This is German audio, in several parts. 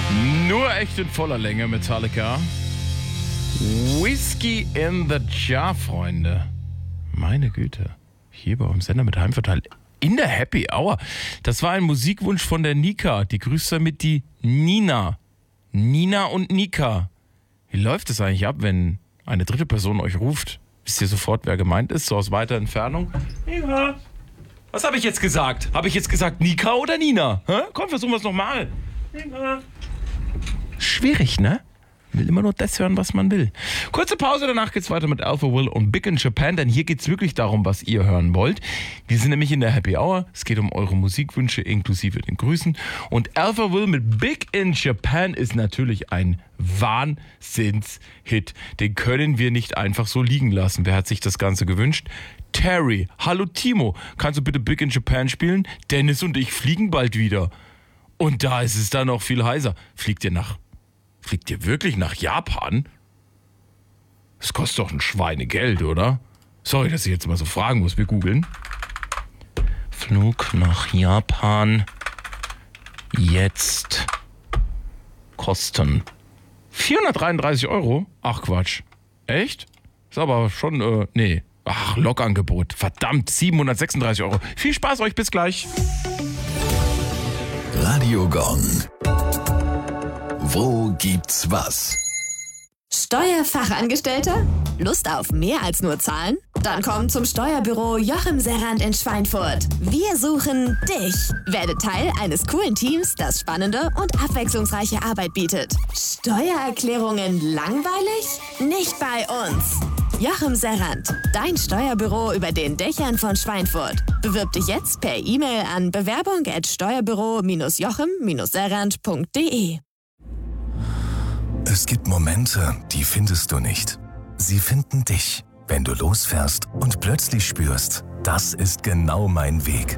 Nur echt in voller Länge, Metallica. Whiskey in the Jar, Freunde. Meine Güte. Hier bei uns Sender mit Heimverteilt. In der Happy Hour. Das war ein Musikwunsch von der Nika. Die grüßt damit die Nina. Nina und Nika. Wie läuft es eigentlich ab, wenn eine dritte Person euch ruft? Wisst ihr sofort, wer gemeint ist? So aus weiter Entfernung. Nika. Was habe ich jetzt gesagt? Habe ich jetzt gesagt Nika oder Nina? Hä? Komm, versuchen wir es nochmal. Nika. Schwierig, ne? Will immer nur das hören, was man will. Kurze Pause, danach geht's weiter mit Alpha Will und Big in Japan, denn hier geht's wirklich darum, was ihr hören wollt. Wir sind nämlich in der Happy Hour. Es geht um eure Musikwünsche inklusive den Grüßen. Und Alpha Will mit Big in Japan ist natürlich ein Wahnsinnshit. Den können wir nicht einfach so liegen lassen. Wer hat sich das Ganze gewünscht? Terry. Hallo Timo, kannst du bitte Big in Japan spielen? Dennis und ich fliegen bald wieder. Und da ist es dann noch viel heißer. Fliegt ihr wirklich nach Japan? Das kostet doch ein Schweinegeld, oder? Sorry, dass ich jetzt mal so fragen muss. Wir googeln. Flug nach Japan jetzt kosten 433 €. Ach Quatsch. Echt? Ist aber schon, nee. Ach, Lokangebot. Verdammt, 736 €. Viel Spaß euch, bis gleich. Radio Gong. Wo gibt's was? Steuerfachangestellter? Lust auf mehr als nur Zahlen? Dann komm zum Steuerbüro Joachim Serrand in Schweinfurt. Wir suchen dich. Werde Teil eines coolen Teams, das spannende und abwechslungsreiche Arbeit bietet. Steuererklärungen langweilig? Nicht bei uns. Joachim Serrand, dein Steuerbüro über den Dächern von Schweinfurt. Bewirb dich jetzt per E-Mail an bewerbung@steuerbüro-joachim-serrand.de. Es gibt Momente, die findest du nicht. Sie finden dich, wenn du losfährst und plötzlich spürst, das ist genau mein Weg.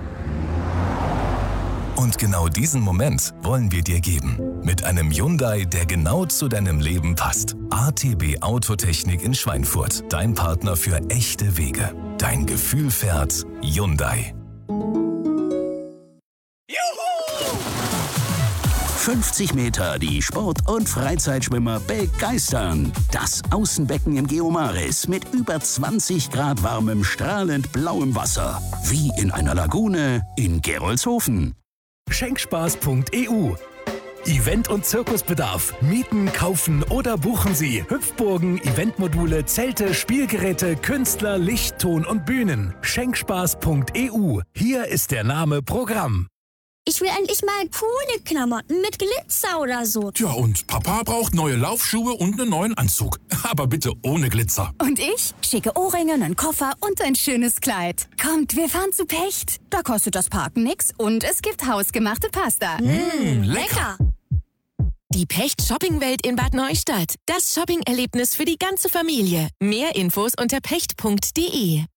Und genau diesen Moment wollen wir dir geben. Mit einem Hyundai, der genau zu deinem Leben passt. ATB Autotechnik in Schweinfurt. Dein Partner für echte Wege. Dein Gefühl fährt Hyundai. 50 Meter die Sport- und Freizeitschwimmer begeistern. Das Außenbecken im Geomaris mit über 20 Grad warmem, strahlend blauem Wasser. Wie in einer Lagune in Gerolzhofen. Schenkspaß.eu. Event- und Zirkusbedarf. Mieten, kaufen oder buchen Sie Hüpfburgen, Eventmodule, Zelte, Spielgeräte, Künstler, Licht, Ton und Bühnen. Schenkspaß.eu. Hier ist der Name Programm. Ich will endlich mal coole Klamotten mit Glitzer oder so. Tja, und Papa braucht neue Laufschuhe und einen neuen Anzug. Aber bitte ohne Glitzer. Und ich? Schicke Ohrringe, einen Koffer und ein schönes Kleid. Kommt, wir fahren zu Pecht. Da kostet das Parken nix und es gibt hausgemachte Pasta. Lecker. Die Pecht Shoppingwelt in Bad Neustadt. Das Shopping-Erlebnis für die ganze Familie. Mehr Infos unter pecht.de.